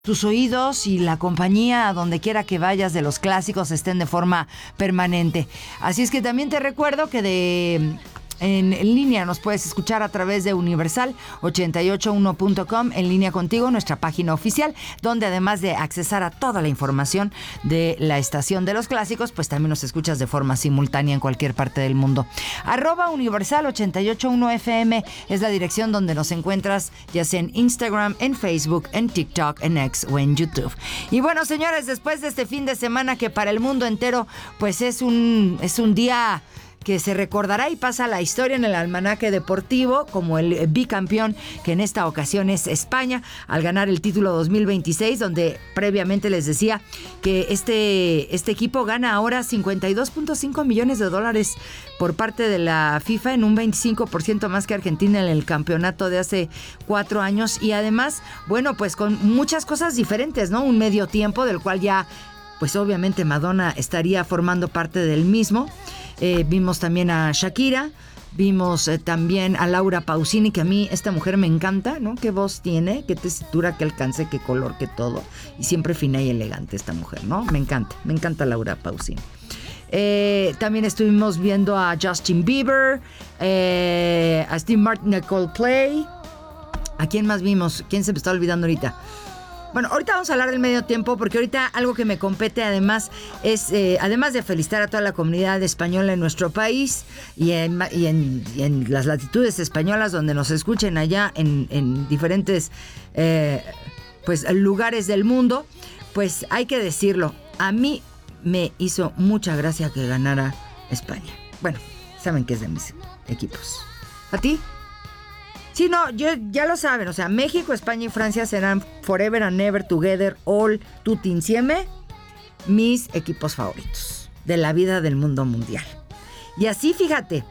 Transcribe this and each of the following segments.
tus oídos y la compañía a donde quiera que vayas de los clásicos estén de forma permanente. Así es que también te recuerdo que en línea nos puedes escuchar a través de universal881.com, en línea contigo, nuestra página oficial, donde además de accesar a toda la información de la estación de los clásicos, pues también nos escuchas de forma simultánea en cualquier parte del mundo. @universal881fm es la dirección donde nos encuentras, ya sea en Instagram, en Facebook, en TikTok, en X o en YouTube. Y bueno, señores, después de este fin de semana que para el mundo entero pues es un día que se recordará y pasa a la historia en el almanaque deportivo como el bicampeón, que en esta ocasión es España, al ganar el título 2026, donde previamente les decía que este equipo gana ahora $52.5 millones por parte de la FIFA, en un 25% más que Argentina en el campeonato de hace 4 años, y además, bueno, pues con muchas cosas diferentes, ¿no? Un medio tiempo del cual ya, pues obviamente Madonna estaría formando parte del mismo. Vimos también a Shakira, vimos también a Laura Pausini, que a mí esta mujer me encanta, ¿no? Qué voz tiene, qué tesitura, qué alcance, qué color, qué todo. Y siempre fina y elegante esta mujer, ¿no? Me encanta Laura Pausini. También estuvimos viendo a Justin Bieber, a Steve Martin, a Coldplay. ¿A quién más vimos? ¿Quién se me está olvidando ahorita? Bueno, ahorita vamos a hablar del medio tiempo, porque ahorita algo que me compete además es, además de felicitar a toda la comunidad española en nuestro país y en las latitudes españolas donde nos escuchen allá en diferentes pues lugares del mundo, pues hay que decirlo, a mí me hizo mucha gracia que ganara España. Bueno, saben que es de mis equipos. ¿A ti? Sí, no, ya lo saben, o sea, México, España y Francia serán forever and ever together, all tutti insieme, mis equipos favoritos de la vida del mundo mundial. Y así, fíjate,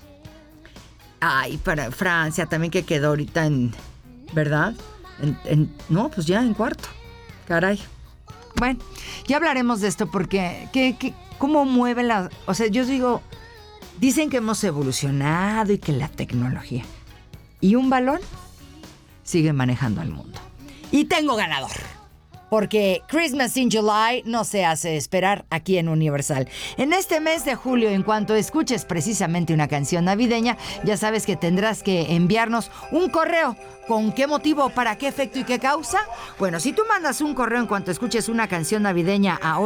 para Francia también, que quedó ahorita ¿verdad? No, pues ya en cuarto, caray. Bueno, ya hablaremos de esto porque, ¿cómo mueve o sea, yo digo, dicen que hemos evolucionado y que la tecnología... Y un balón sigue manejando al mundo. Y tengo ganador. Porque Christmas in July no se hace esperar aquí en Universal. En este mes de julio, en cuanto escuches precisamente una canción navideña, ya sabes que tendrás que enviarnos un correo. ¿Con qué motivo, para qué efecto y qué causa? Bueno, si tú mandas un correo en cuanto escuches una canción navideña a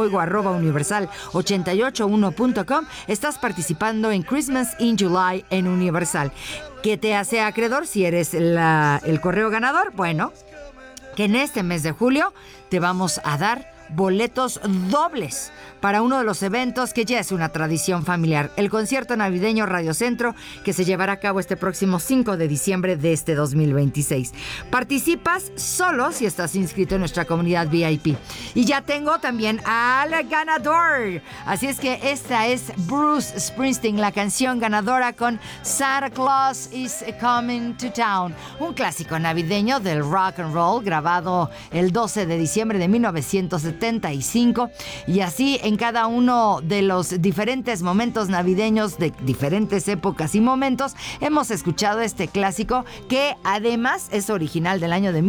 oigo@universal881.com, estás participando en Christmas in July en Universal. ¿Qué te hace acreedor si eres el correo ganador? Bueno, que en este mes de julio te vamos a dar boletos dobles para uno de los eventos que ya es una tradición familiar, el concierto navideño Radio Centro, que se llevará a cabo este próximo 5 de diciembre de este 2026. Participas solo si estás inscrito en nuestra comunidad VIP. Y ya tengo también al ganador. Así es que esta es Bruce Springsteen, la canción ganadora con Santa Claus is Coming to Town, un clásico navideño del rock and roll grabado el 12 de diciembre de 1975, y así en cada uno de los diferentes momentos navideños de diferentes épocas y momentos hemos escuchado este clásico, que además es original del año de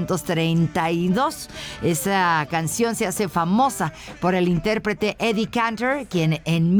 1932. Esa canción se hace famosa por el intérprete Eddie Cantor, quien en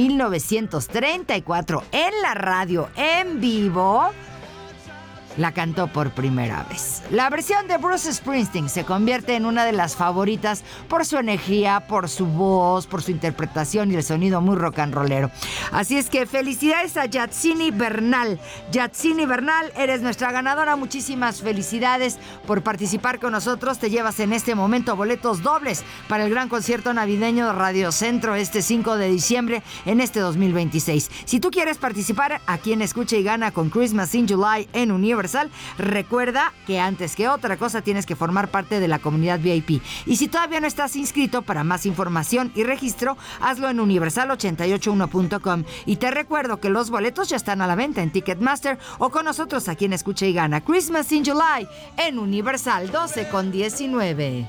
1934 en la radio en vivo la cantó por primera vez. La versión de Bruce Springsteen se convierte en una de las favoritas por su energía, por su voz, por su interpretación y el sonido muy rock and rollero. Así es que felicidades a Yatsini Bernal. Yatsini Bernal, eres nuestra ganadora. Muchísimas felicidades por participar con nosotros. Te llevas en este momento boletos dobles para el gran concierto navideño de Radio Centro este 5 de diciembre en este 2026. Si tú quieres participar aquí en Escucha y Gana con Christmas in July en Universal, recuerda que antes que otra cosa tienes que formar parte de la comunidad VIP. Y si todavía no estás inscrito, para más información y registro, hazlo en universal881.com. Y te recuerdo que los boletos ya están a la venta en Ticketmaster o con nosotros aquí en Escucha y Gana. Christmas in July en Universal 12:19.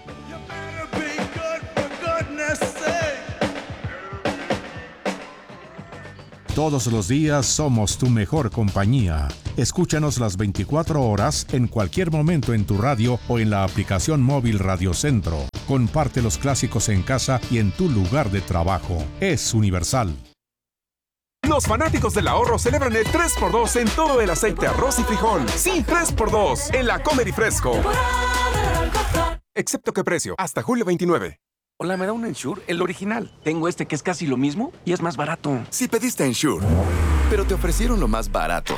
Todos los días somos tu mejor compañía. Escúchanos las 24 horas en cualquier momento en tu radio o en la aplicación móvil Radio Centro. Comparte los clásicos en casa y en tu lugar de trabajo. Es Universal. Los fanáticos del ahorro celebran el 3x2 en todo el aceite, arroz y frijol. Sí, 3x2 en la Comer y Fresco. Excepto que precio, hasta julio 29. Hola, ¿me da un Ensure? El original. Tengo este que es casi lo mismo y es más barato. Si pediste Ensure, pero te ofrecieron lo más barato.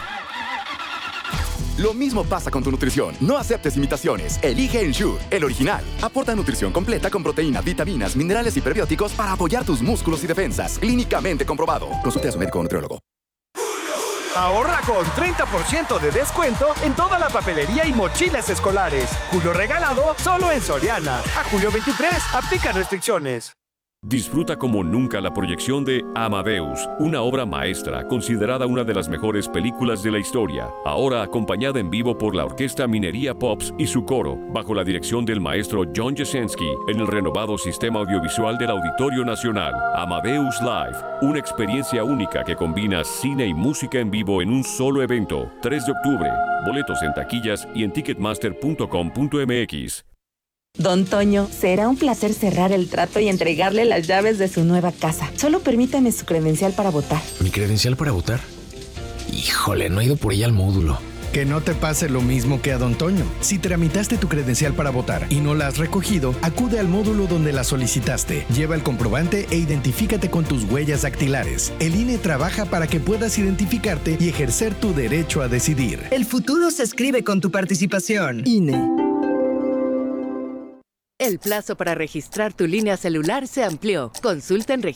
Lo mismo pasa con tu nutrición. No aceptes imitaciones. Elige Ensure, el original. Aporta nutrición completa con proteínas, vitaminas, minerales y prebióticos para apoyar tus músculos y defensas. Clínicamente comprobado. Consulte a su médico o nutriólogo. Ahorra con 30% de descuento en toda la papelería y mochilas escolares. Julio regalado solo en Soriana. A julio 23, aplica restricciones. Disfruta como nunca la proyección de Amadeus, una obra maestra considerada una de las mejores películas de la historia, ahora acompañada en vivo por la Orquesta Minería Pops y su coro, bajo la dirección del maestro John Jasenski, en el renovado sistema audiovisual del Auditorio Nacional. Amadeus Live, una experiencia única que combina cine y música en vivo en un solo evento. 3 de octubre, boletos en taquillas y en ticketmaster.com.mx. Don Toño, será un placer cerrar el trato y entregarle las llaves de su nueva casa. Solo permítame su credencial para votar. ¿Mi credencial para votar? Híjole, no he ido por ella al módulo. Que no te pase lo mismo que a Don Toño. Si tramitaste tu credencial para votar y no la has recogido, acude al módulo donde la solicitaste. Lleva el comprobante e identifícate con tus huellas dactilares. El INE trabaja para que puedas identificarte y ejercer tu derecho a decidir. El futuro se escribe con tu participación. INE. El plazo para registrar tu línea celular se amplió. Consulta en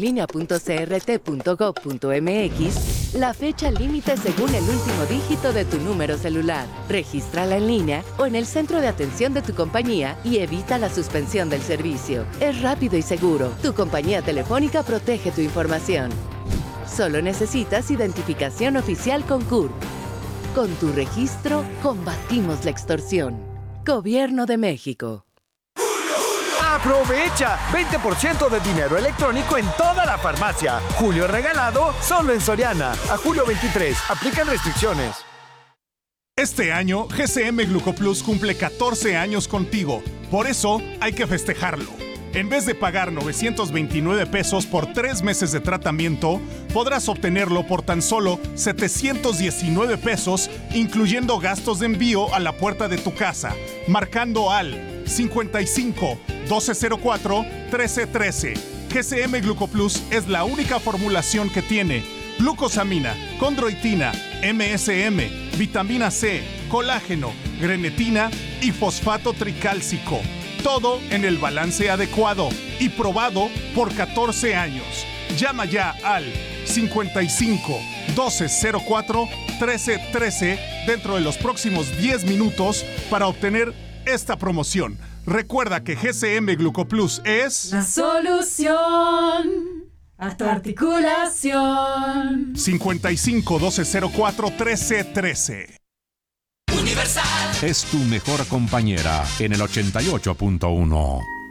registratulínea.crt.gov.mx la fecha límite según el último dígito de tu número celular. Regístrala en línea o en el centro de atención de tu compañía y evita la suspensión del servicio. Es rápido y seguro. Tu compañía telefónica protege tu información. Solo necesitas identificación oficial con CURP. Con tu registro, combatimos la extorsión. Gobierno de México. ¡Aprovecha! 20% de dinero electrónico en toda la farmacia. Julio regalado solo en Soriana. A julio 23. Aplican restricciones. Este año, GCM Glucoplus cumple 14 años contigo. Por eso, hay que festejarlo. En vez de pagar 929 pesos por 3 meses de tratamiento, podrás obtenerlo por tan solo 719 pesos, incluyendo gastos de envío a la puerta de tu casa, marcando al 55 1204 1313. GCM Glucoplus es la única formulación que tiene glucosamina, condroitina, MSM, vitamina C, colágeno, grenetina y fosfato tricálcico. Todo en el balance adecuado y probado por 14 años. Llama ya al 55 1204 1313 dentro de los próximos 10 minutos para obtener esta promoción. Recuerda que GCM Glucoplus es la solución a tu articulación. 55 1204 1313. Es tu mejor compañera en el 88.1.